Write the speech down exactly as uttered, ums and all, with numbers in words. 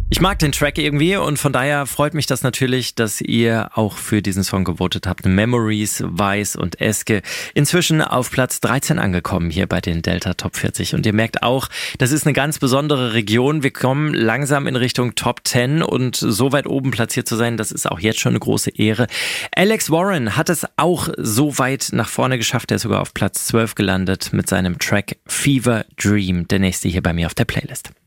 Ich mag den Track irgendwie und von daher freut mich das natürlich, dass ihr auch für diesen Song gewotet habt. Memories, Weiß und Eske. Inzwischen auf Platz dreizehn angekommen hier bei den Delta Top vierzig. Und ihr merkt auch, das ist eine ganz besondere Region. Wir kommen langsam in Richtung Top zehn und so weit oben platziert zu sein, das ist auch jetzt schon eine große Ehre. Alex Warren hat es auch so weit nach vorne geschafft. Er ist sogar auf Platz zwölf gelandet mit seinem Track Fever Dream. Der nächste hier bei mir auf der Playlist.